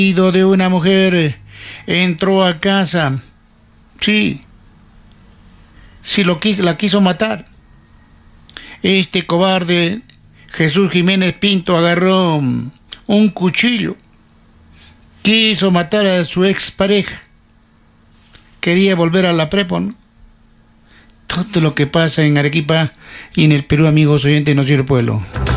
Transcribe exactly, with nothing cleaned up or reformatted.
marido de una mujer entró a casa. Sí, sí lo quiso, la quiso matar. Este cobarde Jesús Jiménez Pinto agarró un cuchillo. Quiso matar a su expareja. Quería volver a la prepo, ¿no? Todo lo que pasa en Arequipa y en el Perú, amigos oyentes, no sirve pueblo.